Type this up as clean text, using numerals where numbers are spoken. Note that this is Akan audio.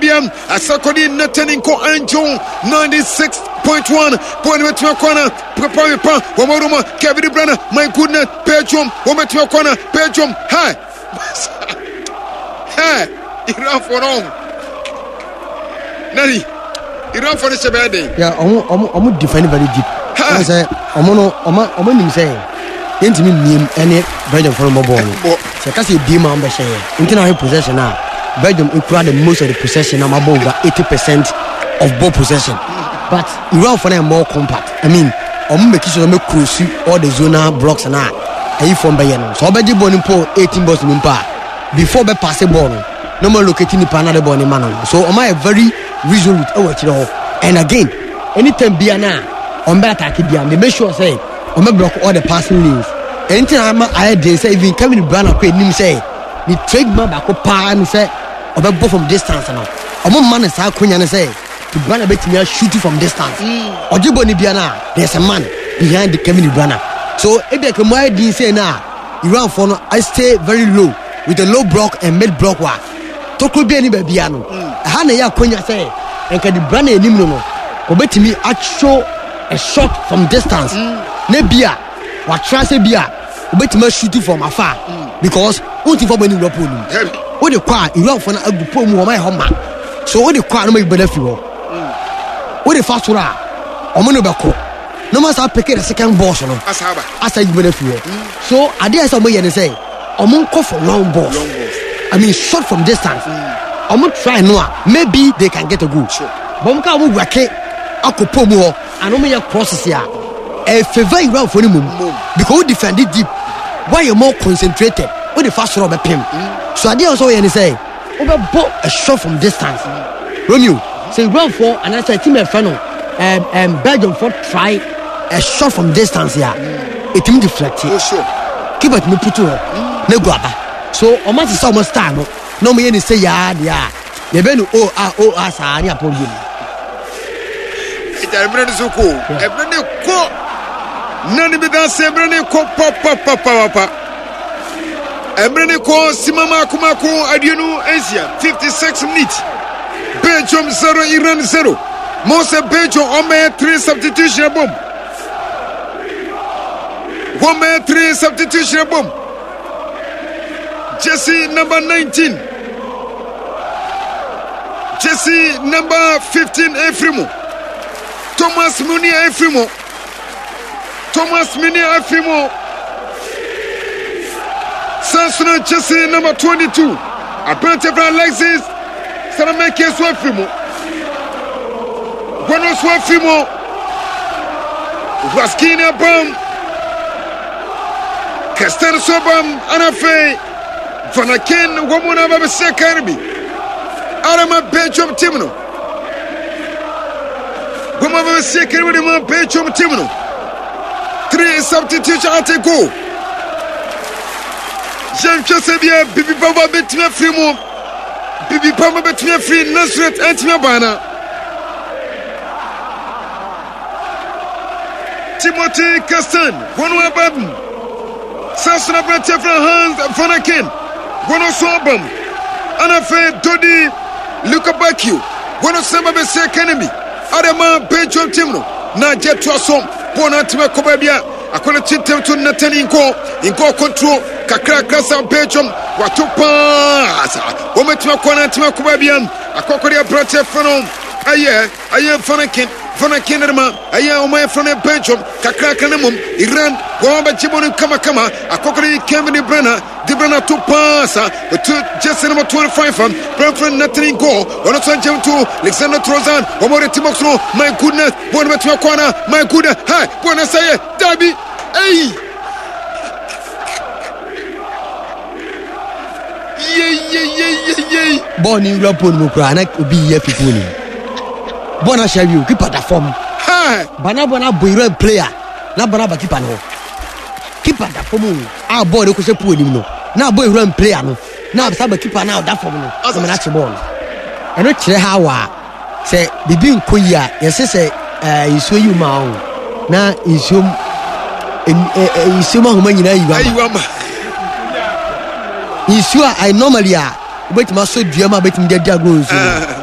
Kubabiam, Asakodi Nataninko Angel 96.1. Poemetwa Kwana, Papa, Womoruma, Kevin Brenner, my goodness, Belgium, Wometwa Kwana, Belgium, hi. Hi, Iran for home. Nani, Iran for the Shabade. Yeah, I'm defending very deep. I say, I'm saying. Enti name any Belgium for mobile. So can see be man be say. Internal possession now. Belgium equal the most of the possession now about 80% of ball possession. But Iran for them more compact. I mean, make sure make cross all the zonal blocks and I from Bayern. So Belgium ball in 18 balls in pa. Before be pass the ball. No more locating the panel the ball in man. So am I very resolute and again, anytime be na on better attack be they make sure say I'm block all the passing lanes. Anytime I did say even Kevin Brenner quit him say the trademark back up and say or go from distance now. I'm man is how Queen say to Brenner bet me shooting from distance. Or Jiboni Biana, there's a man behind the Kevin Brenner. So if they come I didn't say now Iran for no I stay very low with a low block and mid block work. Toko be any babiano. Hana ya Queen say and can the Brenner no or bet me actual a shot from distance. Nebia, what try say bia, bet me shooting from afar because what if when you rope on what the car you run for a good poem my home. So what the car no make benefit what the fast ra or monobako no matter pick the second boss no as I benefit so I dare somebody and say I'm call for long balls. I mean shot from distance I'm gonna try no maybe they can get a goal but I'm going to work akopomu and no process here a favor Iran for him because we defend it deep. Why you more concentrated? With the fast rubber pim. So I did also hear say, over bought a shot from distance. Romeo, say Iran for and I say team friend Belgium for try a shot from distance here. It team deflected. Oh sure. Keep it me put to her. No grabber. So on my so much time. No me any say yeah. You been sa any apology. It's a brand so cool. A brand cool. None be that same brand ko papa. Emrene ko simama kumako adienu Asia 56 minutes. Belgium 0 Iran 0. Mose Belgium on 3 substitution bomb. 3 substitution bomb. Jesse number 19. Jesse number 15 Efrimo. Thomas Munier Efrimo. Sansuna Jesse number 22. Apprentice Alexis Sarameke Swafimo. Bueno Swafimo. Waskina Bam. Castel Sobam Anafe. Vanaken Womuna Babase Karbi. Arama Belgium Timno. Womana Babase Karbi Belgium Timno. 3 substitutions at a go. J'aime que c'est bien. Bibi Papa betime free mo. Bibi Papa betime free Nasret Antime Bana. Timothy Castan. Wono Abam. Sansuna Brate Hans Vanaken. Wono Sobam. Anafe Dodi Luka Bakio. Wono Samba Bese Kanemi. Adama Belgium Timno. Na Jetwa Som. Bona time Kobabia. Akona chintem to Nataninko. Inko control. Kakra Krasa Belgium. Watupa. Wometwa Kona Tima Kubabian. Akokoria Brate Fanon. Aye Vanaken. Vanakenema. Aye Omay from Belgium. Kakra Kanamum. Iran. Wamba Jibonu Kama. Akokori Kevin Brenner. Brenner to pass. Just number 25 from Brentford Nataninko. One of Sanjam to Alexander Trozan. Omore Timoxno. My goodness. Bonametwa Kona. My goodness. Hi. Bona Saye. Dabi. Hey. Yay. Born in Rapon Mukra, be here for you. Bona shall you keep at the form. Hi. Banabana Buira player. Nabanaba keep an keep at the form. Our boy, who should put him. Now, boy, run player. Now, Saba keep an out that form. As an actual ball. And not how say, the being queer, yes, say, you saw you, Mao. Now, is you. In Suma Humana, I normally are, but my so dear, my betting dead goes.